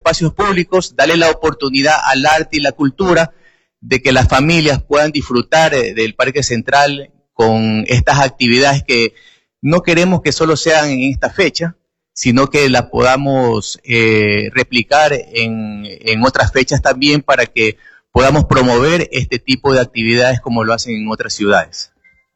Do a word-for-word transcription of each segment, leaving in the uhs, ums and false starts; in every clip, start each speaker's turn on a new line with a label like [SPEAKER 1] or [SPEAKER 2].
[SPEAKER 1] espacios públicos, darle la oportunidad al arte y la cultura de que las familias puedan disfrutar del Parque Central con estas actividades que no queremos que solo sean en esta fecha, sino que las podamos eh, replicar en, en otras fechas también para que podamos promover este tipo de actividades como lo hacen en otras ciudades.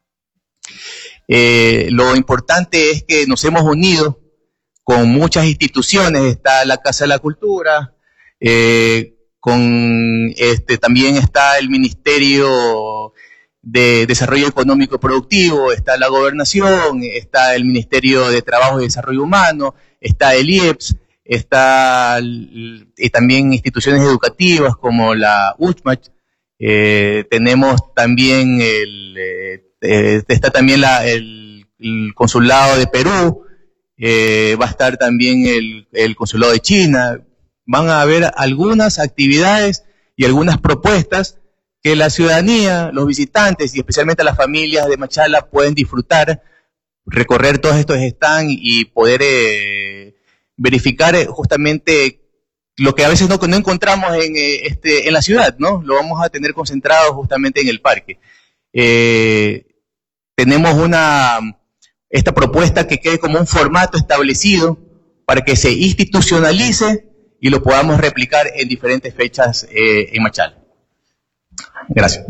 [SPEAKER 1] Eh, lo importante es que nos hemos unido con muchas instituciones, está la Casa de la Cultura, eh, con este también está el Ministerio de Desarrollo Económico Productivo, está la Gobernación, está el Ministerio de Trabajo y Desarrollo Humano, está el I E P S, está y también instituciones educativas como la U C M A C, eh, tenemos también el, eh, eh, está también la, el, el Consulado de Perú, eh, va a estar también el, el Consulado de China, van a haber algunas actividades y algunas propuestas que la ciudadanía, los visitantes y especialmente las familias de Machala pueden disfrutar, recorrer todos estos stands y poder eh, verificar justamente lo que a veces no, no encontramos en, eh, este, en la ciudad, ¿no? Lo vamos a tener concentrado justamente en el parque. Eh, tenemos una, esta propuesta que quede como un formato establecido para que se institucionalice y lo podamos replicar en diferentes fechas eh, en Machala. Gracias.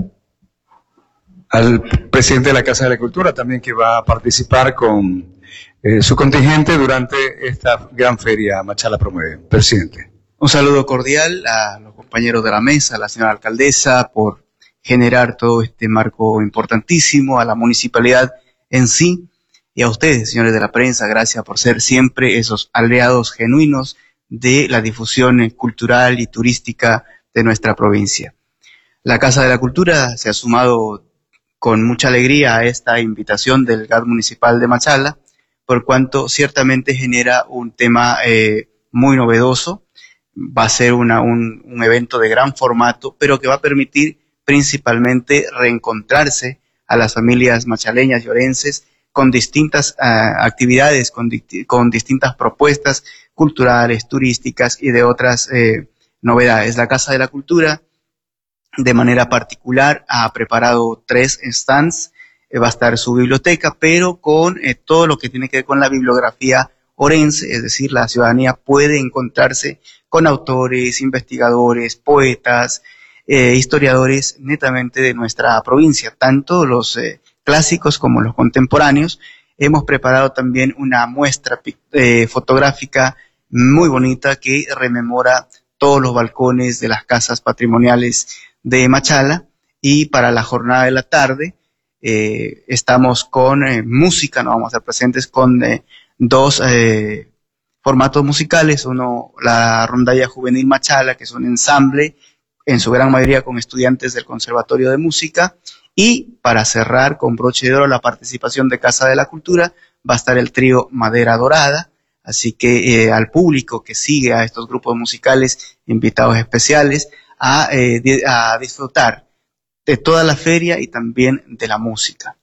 [SPEAKER 2] Al presidente de la Casa de la Cultura también, que va a participar con eh, su contingente durante esta gran feria Machala Promueve. Presidente.
[SPEAKER 3] Un saludo cordial a los compañeros de la mesa, a la señora alcaldesa, por generar todo este marco importantísimo, a la municipalidad en sí, y a ustedes, señores de la prensa, gracias por ser siempre esos aliados genuinos de la difusión cultural y turística de nuestra provincia. La Casa de la Cultura se ha sumado con mucha alegría a esta invitación del G A D municipal de Machala, por cuanto ciertamente genera un tema eh, muy novedoso. Va a ser una, un, un evento de gran formato, pero que va a permitir principalmente reencontrarse a las familias machaleñas y orenses con distintas uh, actividades, con, di con distintas propuestas culturales, turísticas y de otras eh, novedades. La Casa de la Cultura, de manera particular, ha preparado tres stands, eh, va a estar su biblioteca, pero con eh, todo lo que tiene que ver con la bibliografía orense, es decir, la ciudadanía puede encontrarse con autores, investigadores, poetas, eh, historiadores netamente de nuestra provincia, tanto los eh, clásicos como los contemporáneos. Hemos preparado también una muestra eh, fotográfica muy bonita que rememora todos los balcones de las casas patrimoniales de Machala, y para la jornada de la tarde eh, estamos con eh, música, nos vamos a estar presentes con eh, dos eh, formatos musicales, uno la Rondalla Juvenil Machala, que es un ensamble en su gran mayoría con estudiantes del Conservatorio de Música, y para cerrar con broche de oro la participación de Casa de la Cultura va a estar el trío Madera Dorada. Así que eh, al público que sigue a estos grupos musicales, invitados especiales, a, eh, di a disfrutar de toda la feria y también de la música.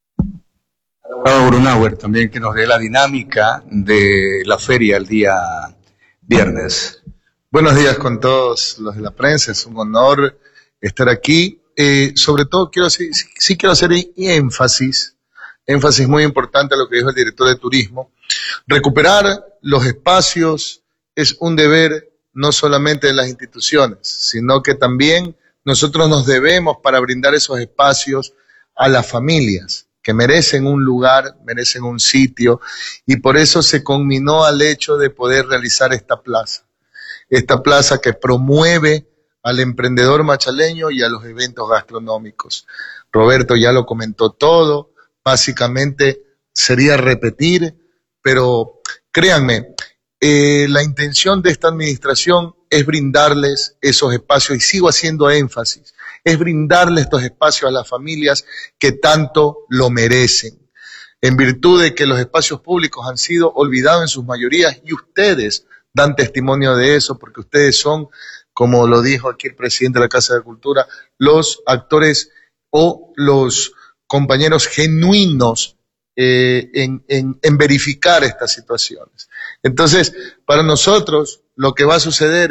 [SPEAKER 2] Brunauer también, que nos dé la dinámica de la feria el día viernes.
[SPEAKER 4] Buenos días con todos los de la prensa, es un honor estar aquí. Eh, sobre todo quiero sí, sí quiero hacer énfasis, énfasis muy importante a lo que dijo el director de turismo. Recuperar los espacios es un deber no solamente de las instituciones, sino que también nosotros nos debemos para brindar esos espacios a las familias que merecen un lugar, merecen un sitio, y por eso se conminó al hecho de poder realizar esta plaza. Esta plaza que promueve al emprendedor machaleño y a los eventos gastronómicos. Roberto ya lo comentó todo, básicamente sería repetir, pero créanme, eh, la intención de esta administración es brindarles esos espacios, y sigo haciendo énfasis, es brindarles estos espacios a las familias que tanto lo merecen, en virtud de que los espacios públicos han sido olvidados en sus mayorías, y ustedes dan testimonio de eso, porque ustedes son, como lo dijo aquí el presidente de la Casa de Cultura, los actores o los compañeros genuinos eh, en, en, en verificar estas situaciones. Entonces, para nosotros, lo que va a suceder